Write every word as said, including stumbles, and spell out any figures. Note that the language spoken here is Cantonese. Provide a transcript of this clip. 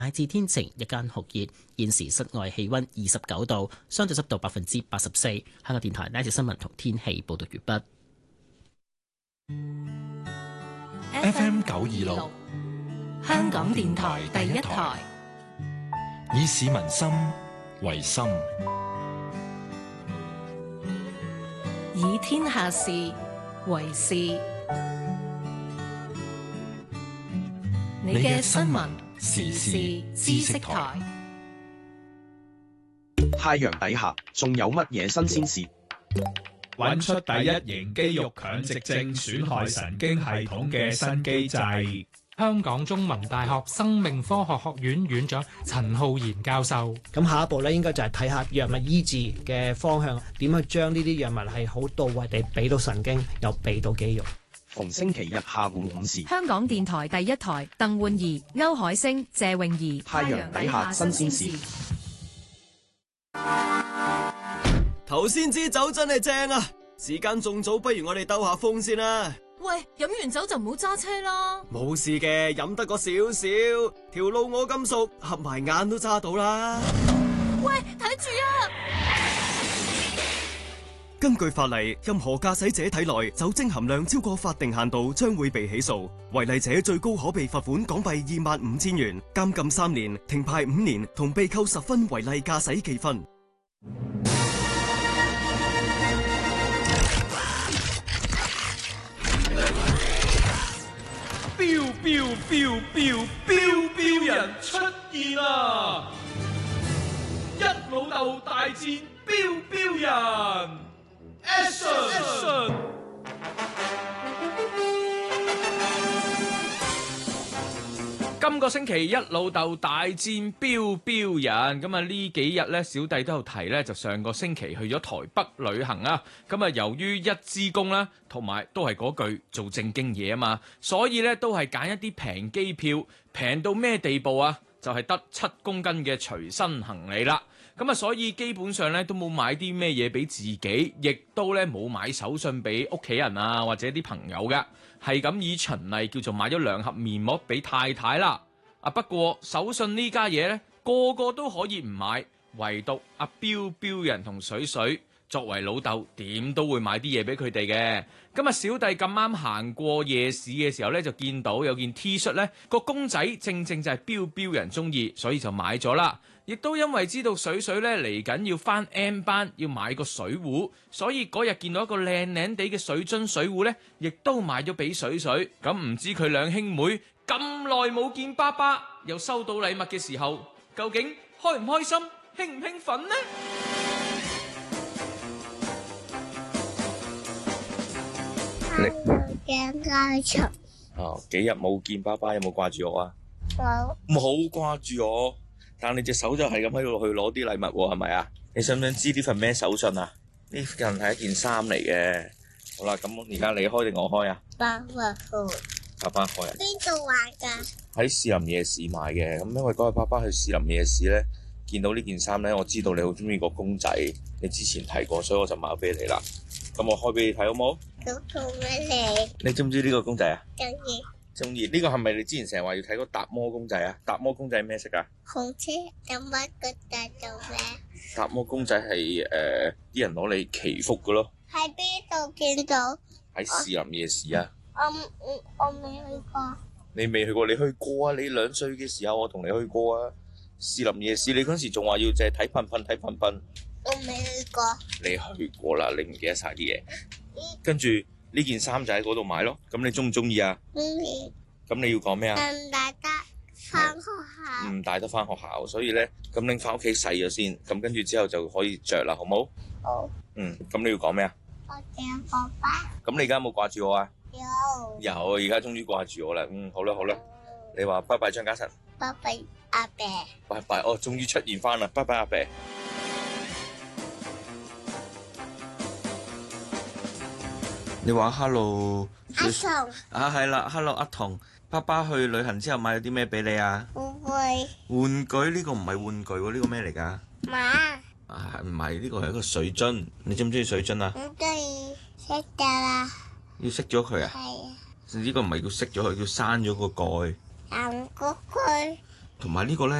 大致天晴，日間酷熱。現時室外氣溫二十九度，相對濕度百分之八十四。香港電台呢節新聞同天氣報道完畢。 F M 九二六， 香港電台第一台， 以市民心為心， 以天下事為事。你嘅新聞時事知識台。 太陽底下仲有乜嘢新鮮事？ 揾出第一型肌肉強直症損害神經系統嘅新機制。 香港中文大學生命科學學院院長陳浩然教授。 咁下一步咧，應該就係睇下藥物醫治嘅方向，點去將呢啲藥物係好到位地俾到神經，又俾到肌肉。 逢星期日下午五時， 香港電台第一台，鄧煥儀、歐海星、謝詠儀。 太陽底下新鮮事。 頭先支酒真係正啊！時間仲早，不如我哋兜下風先啦。 喂，飲完酒就唔好揸車啦。 冇事嘅，飲得個少少，條路我咁熟，合埋眼都揸到啦。 喂，睇住啊！ 根據法例，任何駕駛者體內酒精含量超過法定限度，將會被起訴。違例者最高可被罰款港幣二萬五千元、監禁三年、停牌五年，同被扣十分違例駕駛記分。 飆飆飆飆飆飆人出現啦！一老豆大戰飆飆人 ，Action！今個星期一老豆大戰飆飆人，咁啊呢幾日咧，小弟都有提咧，就上個星期去咗台北旅行啊，咁啊由於一支公啦，同埋都係嗰句做正經嘢啊嘛，所以咧都係揀一啲平機票，平到咩地步啊？就係得七公斤嘅隨身行李啦。咁啊，所以基本上咧都冇買啲咩嘢俾自己，亦都咧冇買手信俾屋企人啊或者啲朋友嘅，係咁以循例叫做買咗兩盒面膜俾太太啦。啊不過手信呢家嘢咧個個都可以唔買，唯獨阿飆飆人同水水作為老豆點都會買啲嘢俾佢哋嘅。今日小弟咁啱行過夜市嘅時候咧，就見到有件 T 恤咧，個公仔正正就係飆飆人中意，所以就買咗啦。亦都因為知道水水咧嚟緊要返 M 班，要買個水壺，所以嗰日見到一個靚靚地嘅水樽水壺咧，亦都買咗俾水水。咁唔知佢兩兄妹咁耐冇見爸爸，又收到禮物嘅時候，究竟開唔開心，興唔興奮呢？ 驚家長哦，幾日冇見爸爸，有冇掛住我啊？ 冇， 冇掛住我，但你隻手就係咁喺度去攞啲禮物喎，係咪啊？你想唔想知呢份咩手信啊？呢份係一件衫嚟嘅。好啦，咁而家你開定我開啊？ 爸爸開。 爸爸開啊？ 邊度買㗎？ 喺士林夜市買嘅。咁因為嗰日爸爸去士林夜市咧，見到呢件衫咧，我知道你好中意個公仔，你之前提過，所以我就買俾你啦。咁我開俾你睇好冇？ 都送俾你。 你知唔知呢個公仔啊？ 中意。 中意。呢個係咪你之前成日話要睇嗰達摩公仔啊？達摩公仔咩色啊？ 紅色。有乜公仔做咩？ 達摩公仔係誒啲人攞嚟祈福嘅咯。 喺邊度見到？ 喺士林夜市啊。 我我我未去過。 你未去過？你去過啊？你兩歲嘅時候我同你去過啊。士林夜市你嗰時仲話要淨係睇噴噴睇噴噴。 我未去過。 你去過啦，你唔記得晒啲嘢。跟住呢件衫就喺嗰度買咯。咁你中唔中意啊？ 中意。 咁你要講咩啊？ 唔帶得翻學校。 唔帶得翻學校，所以咧咁拎翻屋企洗咗先。咁跟住之後就可以着啦，好冇？ 好。 嗯，咁你要講咩啊？ 我見爸爸。 咁你而家有冇掛住我啊？ 有。 有，而家終於掛住我啦。嗯，好啦好啦。你話拜拜張家晨。 拜拜阿伯。 拜拜，哦，終於出現翻啦！拜拜阿伯。你話 hello 阿童啊，係啦 hello 阿童，爸爸去旅行之後買咗啲咩俾你啊？ 玩具。 玩具呢個唔係玩具喎，呢個咩嚟㗎？ 馬。 啊，唔係，呢個係一個水樽。你中唔中意水樽啊？ 唔中意，熄咗啦。 要熄咗佢啊？ 係啊。 呢個唔係叫熄咗佢，叫閂咗個蓋。 閂個蓋。 同埋呢個呢。